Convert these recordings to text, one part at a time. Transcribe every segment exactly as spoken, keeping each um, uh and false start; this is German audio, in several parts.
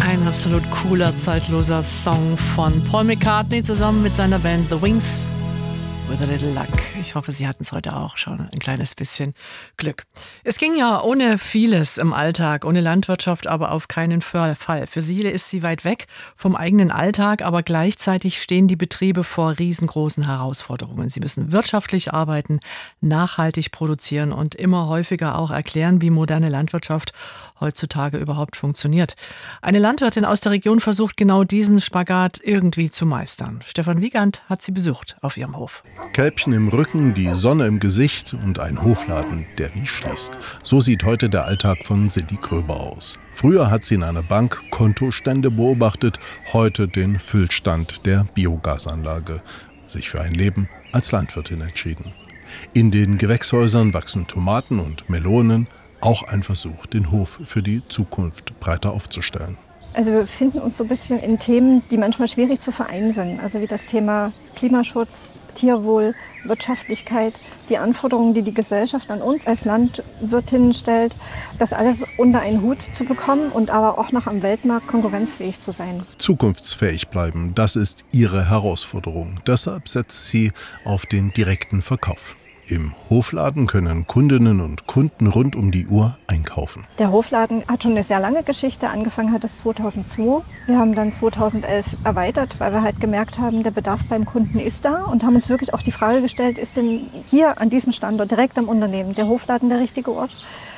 Ein absolut cooler, zeitloser Song von Paul McCartney zusammen mit seiner Band The Wings with a Little Luck. Ich hoffe, Sie hatten es heute auch schon ein kleines bisschen Glück. Es ging ja ohne vieles im Alltag, ohne Landwirtschaft aber auf keinen Fall. Für viele ist sie weit weg vom eigenen Alltag, aber gleichzeitig stehen die Betriebe vor riesengroßen Herausforderungen. Sie müssen wirtschaftlich arbeiten, nachhaltig produzieren und immer häufiger auch erklären, wie moderne Landwirtschaft heutzutage überhaupt funktioniert. Eine Landwirtin aus der Region versucht genau diesen Spagat irgendwie zu meistern. Stefan Wiegand hat sie besucht auf ihrem Hof. Kälbchen im Rücken, die Sonne im Gesicht und ein Hofladen, der nie schließt. So sieht heute der Alltag von Cindy Gröber aus. Früher hat sie in einer Bank Kontostände beobachtet, heute den Füllstand der Biogasanlage. Sich für ein Leben als Landwirtin entschieden. In den Gewächshäusern wachsen Tomaten und Melonen. Auch ein Versuch, den Hof für die Zukunft breiter aufzustellen. Also wir befinden uns so ein bisschen in Themen, die manchmal schwierig zu vereinen sind. Also wie das Thema Klimaschutz, Tierwohl, Wirtschaftlichkeit, die Anforderungen, die die Gesellschaft an uns als Landwirtinnen stellt, das alles unter einen Hut zu bekommen und aber auch noch am Weltmarkt konkurrenzfähig zu sein. Zukunftsfähig bleiben, das ist ihre Herausforderung. Deshalb setzt sie auf den direkten Verkauf. Im Hofladen können Kundinnen und Kunden rund um die Uhr einkaufen. Der Hofladen hat schon eine sehr lange Geschichte. Angefangen hat es zweitausendzwei. Wir haben dann zweitausendelf erweitert, weil wir halt gemerkt haben, der Bedarf beim Kunden ist da und haben uns wirklich auch die Frage gestellt, ist denn hier an diesem Standort direkt am Unternehmen der Hofladen der richtige Ort?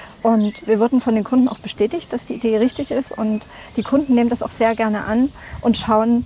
Und wir wurden von den Kunden auch bestätigt, dass die Idee richtig ist und die Kunden nehmen das auch sehr gerne an und schauen,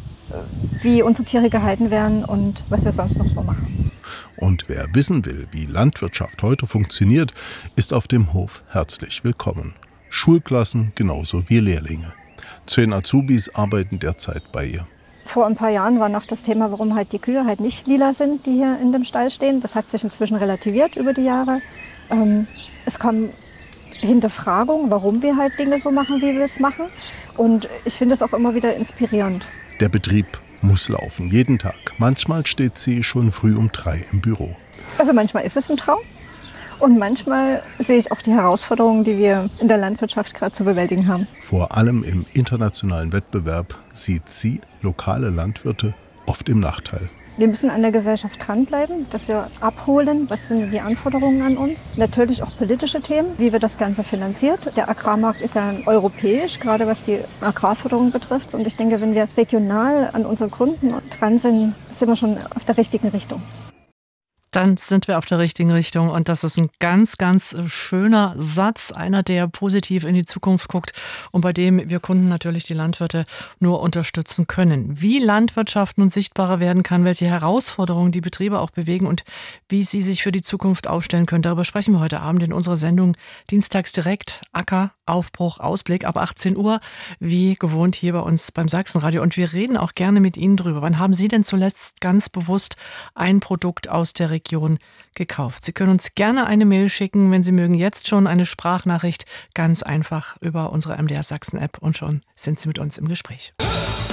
wie unsere Tiere gehalten werden und was wir sonst noch so machen. Und wer wissen will, wie Landwirtschaft heute funktioniert, ist auf dem Hof herzlich willkommen. Schulklassen genauso wie Lehrlinge. Zehn Azubis arbeiten derzeit bei ihr. Vor ein paar Jahren war noch das Thema, warum halt die Kühe halt nicht lila sind, die hier in dem Stall stehen. Das hat sich inzwischen relativiert über die Jahre. Ähm, es kommen Hinterfragungen, warum wir halt Dinge so machen, wie wir es machen. Und ich finde es auch immer wieder inspirierend. Der Betrieb muss laufen, jeden Tag. Manchmal steht sie schon früh um drei im Büro. Also manchmal ist es ein Traum und manchmal sehe ich auch die Herausforderungen, die wir in der Landwirtschaft gerade zu bewältigen haben. Vor allem im internationalen Wettbewerb sieht sie lokale Landwirte oft im Nachteil. Wir müssen an der Gesellschaft dranbleiben, dass wir abholen, was sind die Anforderungen an uns. Natürlich auch politische Themen, wie wird das Ganze finanziert. Der Agrarmarkt ist ja europäisch, gerade was die Agrarförderung betrifft. Und ich denke, wenn wir regional an unseren Kunden dran sind, sind wir schon auf der richtigen Richtung. Dann sind wir auf der richtigen Richtung und das ist ein ganz, ganz schöner Satz, einer, der positiv in die Zukunft guckt und bei dem wir Kunden natürlich die Landwirte nur unterstützen können. Wie Landwirtschaft nun sichtbarer werden kann, welche Herausforderungen die Betriebe auch bewegen und wie sie sich für die Zukunft aufstellen können, darüber sprechen wir heute Abend in unserer Sendung Dienstags direkt, Acker, Aufbruch, Ausblick ab achtzehn Uhr, wie gewohnt hier bei uns beim Sachsenradio. Und wir reden auch gerne mit Ihnen drüber. Wann haben Sie denn zuletzt ganz bewusst ein Produkt aus der Region gekauft? Sie können uns gerne eine Mail schicken, wenn Sie mögen, jetzt schon eine Sprachnachricht, ganz einfach über unsere M D R Sachsen App und schon sind Sie mit uns im Gespräch.